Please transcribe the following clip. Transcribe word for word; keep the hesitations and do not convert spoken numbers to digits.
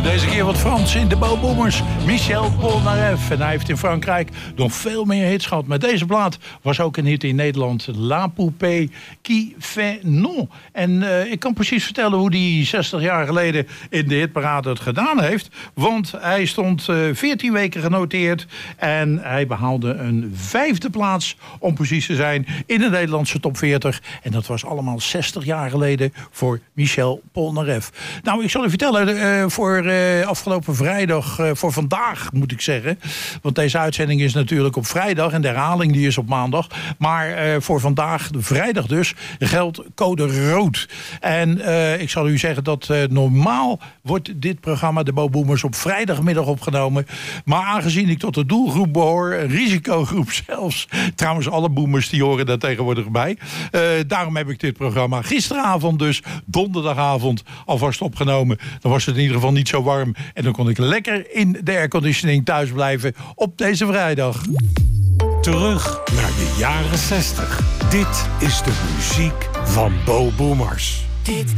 Deze keer wat Frans in de Bo Boomers. Michel Polnareff. En hij heeft in Frankrijk nog veel meer hits gehad. Met deze plaat was ook een hit in Nederland. La Poupée qui fait non. En uh, ik kan precies vertellen hoe hij zestig jaar geleden in de hitparade het gedaan heeft. Want hij stond uh, veertien weken genoteerd. En hij behaalde een vijfde plaats, om precies te zijn, in de Nederlandse top veertig. En dat was allemaal zestig jaar geleden voor Michel Polnareff. Nou, ik zal u vertellen, uh, voor uh, afgelopen vrijdag, uh, voor vandaag moet ik zeggen. Want deze uitzending is natuurlijk op vrijdag en de herhaling die is op maandag. Maar uh, voor vandaag, de vrijdag dus, geldt code rood. En uh, ik zal u zeggen dat uh, normaal wordt dit programma, de Bo Boomers, op vrijdagmiddag opgenomen. Maar aangezien ik tot de doelgroep behoor, een risicogroep zelfs. Trouwens, alle boomers die horen daar tegenwoordig bij. Uh, daarom heb ik dit programma gisteravond dus, donderdagavond, alvast opgenomen. Dan was het in ieder geval niet zo warm. En dan kon ik lekker in de airconditioning thuis blijven op deze vrijdag. Terug naar de jaren zestig. Dit is de muziek van Bo Boomers. Dit